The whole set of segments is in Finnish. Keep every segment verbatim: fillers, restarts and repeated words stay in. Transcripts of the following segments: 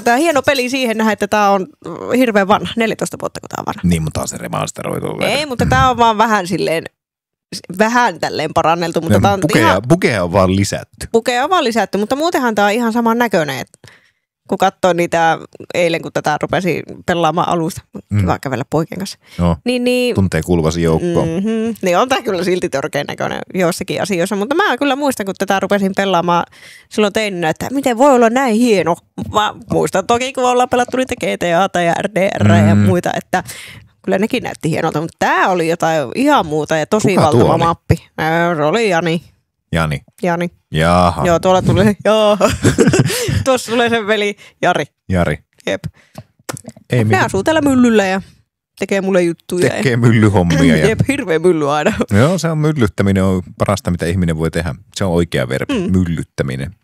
onhan tämä hieno peli siihen nähdä, että tämä on hirveän vanha, neljätoista vuotta kun tämä on vanha. Niin, mutta on se remasteroitu. Ei, mutta tämä on vaan vähän silleen, vähän tälleen paranneltu. Mutta no, on pukeja, ihan, pukeja on vaan lisätty. Pukeja on vaan lisätty, mutta muutenhan tämä on ihan saman näköinen. Kun katsoin niitä eilen, kun tätä rupesi pelaamaan alusta, mm. kiva kävellä poikien kanssa. No, niin, niin, tuntee kuuluvasi joukkoon. Mm-hmm, niin on tämä kyllä silti törkeän näköinen joissakin asioissa, mutta mä kyllä muistan, kun tätä rupesin pelaamaan silloin teininä, että miten voi olla näin hieno. Mä muistan toki, kun ollaan pelattu niitä G T A:ta ja R D R mm. ja muita, että kyllä nekin näytti hienolta, mutta tämä oli jotain ihan muuta ja tosi Kuka valtava oli? mappi. Se oli Jani. Jani. Jani. Jaha. Joo, tuolla tuli se, joo. Tuossa tulee sen veli Jari. Jari. Jep. Ei ne asuu täällä myllyllä ja tekee mulle juttuja. Tekee ja... myllyhommia. Ja... Jep, hirveä mylly aina. Joo, se on myllyttäminen on parasta, mitä ihminen voi tehdä. Se on oikea verbi, mm. myllyttäminen.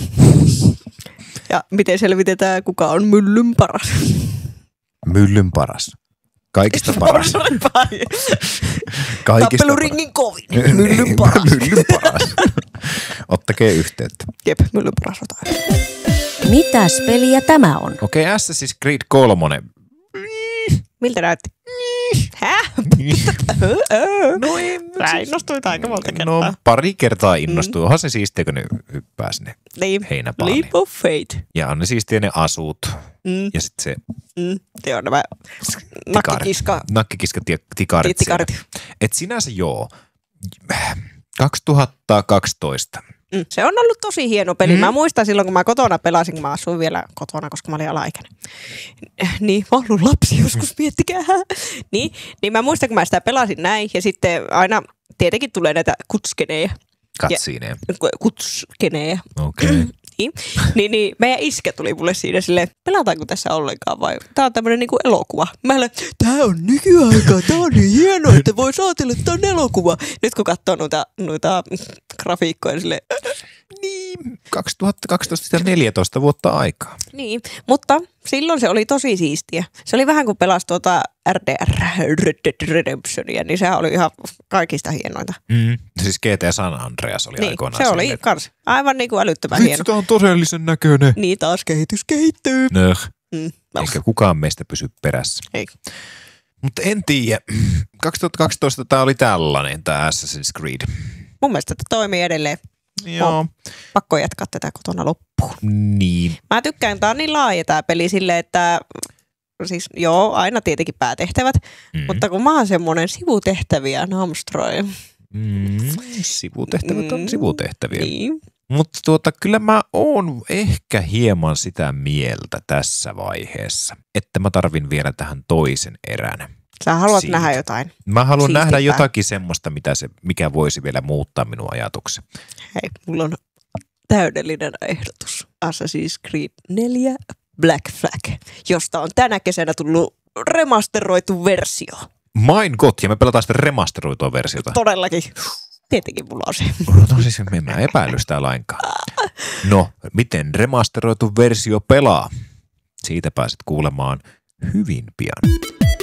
Ja miten selvitetään, kuka on myllyn paras? Myllyn paras. Kaikista paras. Kaikista Tappeluringin kovin. Myllyn paras. Myllyn paras. Ottakee yhteyttä. Jep, myllyn paras otaan. Mitäs peliä tämä on? Okei, okay, Assassin's Creed kolme. Miltä näytti? Häh? No ei. Sä innostuit aika monta kertaa. No pari kertaa innostui. Mm. Onhan se siistiä, kun ne hyppää sinne niin. heinäpaaliin. Leap of Fate. Ja on ne siistiä ne asut. Mm. Ja sitten se... Mm. Joo, nämä nakkikiska. Nakkikiska tikarit. Tikarit. Et sinänsä joo. kaksituhattakaksitoista. Mm. Se on ollut tosi hieno peli. Mm. Mä muistan silloin, kun mä kotona pelasin, kun mä asuin vielä kotona, koska mä olin alaikäinen. Niin, mä ollut lapsi joskus, miettikää. niin, niin mä muistan, kun mä sitä pelasin näin. Ja sitten aina tietenkin tulee näitä kutskeneja. Katsiineja. Kutskeneja. Okei. Okay. niin, niin, niin, meidän iskä tuli mulle siinä silleen, pelataanko tässä ollenkaan vai? Tää on tämmönen niinku elokuva. Mä olen, tää on nykyaikaa, tää on niin hienoa, että voi ajatella, että tää on elokuva. Nyt kun katsoo noita, noita grafiikkoja silleen, niin, kaksituhattakaksitoista ja neljätoista vuotta aikaa. Niin, mutta silloin se oli tosi siistiä. Se oli vähän kuin pelasi tuota R D R, Red Dead Redemptionia, niin sehän oli ihan kaikista hienointa. Mm. Siis G T A San Andreas oli niin, aikoinaan. se oli silleen. Kans aivan niin kuin älyttömän Vitsi, hieno. Tämä on todellisen näköinen. Niin taas kehitys kehittyy. Nöh. Mm, Eikä kukaan meistä pysy perässä. Ei. Mutta en tiedä. kaksituhattakaksitoista tämä oli tällainen, tämä Assassin's Creed. Mun mielestä tämä toimii edelleen. Joo. On pakko jatkaa tätä kotona loppuun. Niin. Mä tykkään, tää on niin laaja tää peli silleen, että siis joo, aina tietenkin päätehtävät, mm. mutta kun mä oon semmonen sivutehtäviä namstroi. Mm. Sivutehtävät on mm. sivutehtäviä. Niin. Mutta tuota, kyllä mä oon ehkä hieman sitä mieltä tässä vaiheessa, että mä tarvin vielä tähän toisen erän. Sä haluat siitä. nähdä jotain. Mä haluan Siistimpää. nähdä jotakin semmoista, mitä se, mikä voisi vielä muuttaa minun ajatuksen. Hei, mulla on täydellinen ehdotus. Assassin's Creed neljä Black Flag, josta on tänä kesänä tullut remasteroitu versio. Mein Gott, ja me pelataan sitten remasteroitua versiota. Todellakin. Tietenkin mulla on se. No siis en mä epäily sitä lainkaan. No, miten remasteroitu versio pelaa? Siitä pääset kuulemaan hyvin pian.